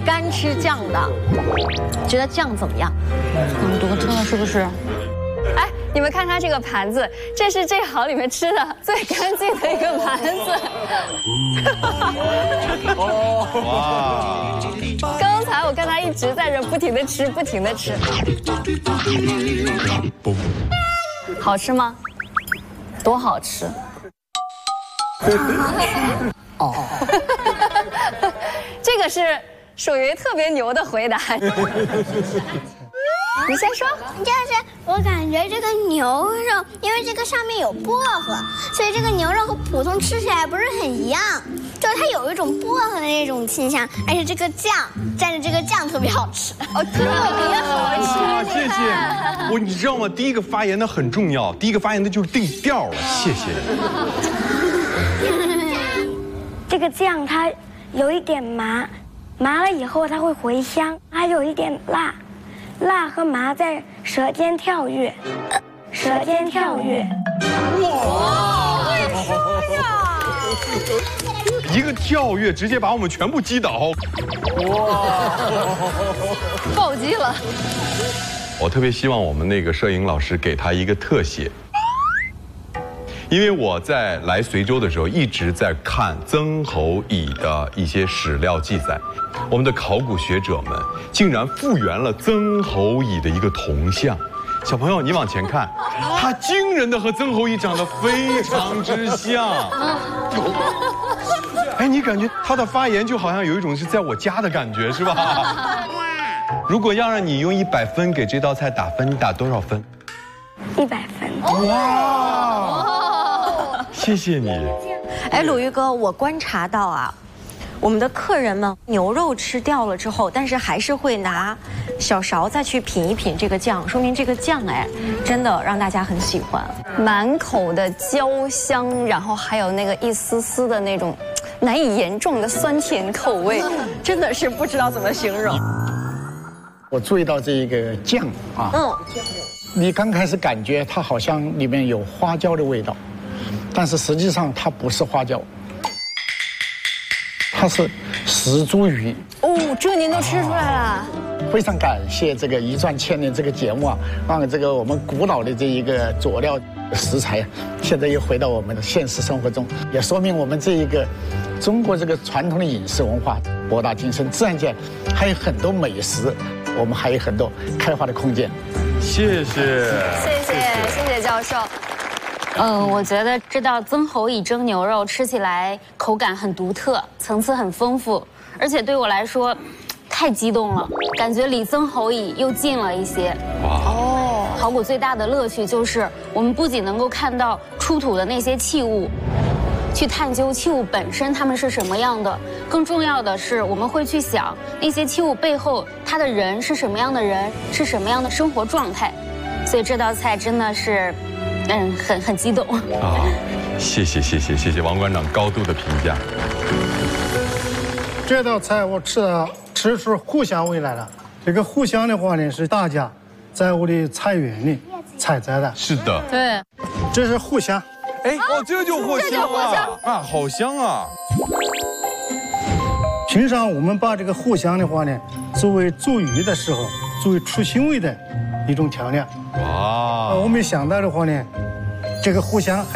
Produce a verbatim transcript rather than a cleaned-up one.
干吃酱的，觉得酱怎么样？ 很独特，是不是？ 哎，你们看它这个盘子，这是这行里面吃的最干净的一个盘子。哇！刚才我看他一直在这不停的吃，不停的吃。好吃吗？多好吃！哦，这个是属于特别牛的回答。你先说。 就是我感觉这个牛肉，因为这个上面有薄荷，所以这个牛肉和普通吃起来不是很一样，就是它有一种薄荷的那种清香，而且这个酱蘸着这个酱特别好吃， 哦，特别好吃。 啊，谢谢。我你知道吗？第一个发言的很重要，第一个发言的就是定调了。谢谢。 这个酱它有一点麻，麻了以后它会回香，还有一点辣。辣和麻在舌尖跳跃，舌尖跳跃。 哇！会说呀！ 一个跳跃直接把我们全部击倒。 哇！暴击了！ 我特别希望我们那个摄影老师给他一个特写，因为我在来随州的时候一直在看曾侯乙的一些史料记载。我们的考古学者们竟然复原了曾侯乙的一个铜像，小朋友你往前看，他惊人的和曾侯乙长得非常之像。哎，你感觉他的发言就好像有一种是在我家的感觉，是吧？如果要让你用一百分给这道菜打分，你打多少分？ 一百分。 哇！谢谢你。 哎，鲁豫哥，我观察到啊。我们的客人们牛肉吃掉了之后，但是还是会拿小勺再去品一品这个酱，说明这个酱哎，真的让大家很喜欢。 满口的焦香，然后还有那个一丝丝的那种难以言状的酸甜口味， 真的是不知道怎么形容。 我注意到这一个酱啊，嗯，你刚开始感觉它好像里面有花椒的味道，但是实际上它不是花椒。它是石茱萸哦，这您都吃出来了。 非常感谢这个一转千年这个节目啊，让这个我们古老的这一个佐料食材，现在又回到我们的现实生活中，也说明我们这一个中国这个传统的饮食文化博大精深，自然界还有很多美食，我们还有很多开发的空间。 谢谢， 谢谢，谢谢教授。 嗯，我觉得这道曾侯乙蒸牛肉吃起来口感很独特，层次很丰富，而且对我来说，太激动了，感觉离曾侯乙又近了一些。哇！哦，考古最大的乐趣就是我们不仅能够看到出土的那些器物，去探究器物本身它们是什么样的，更重要的是我们会去想那些器物背后他的人是什么样的人，是什么样的生活状态，所以这道菜真的是。嗯，很很激动啊！谢谢谢谢谢谢王馆长高度的评价。 这道菜我吃了吃出互香味来了。这个互香的话呢，是大家在我的菜园里采摘的。 是的， 对， 这是互香。 哎，哦，这就藿香啊！啊，好香啊！ 平常我们把这个藿香的话呢，作为做鱼的时候，作为出腥味的一种调料。哇！我没想到的话呢，这个藿香还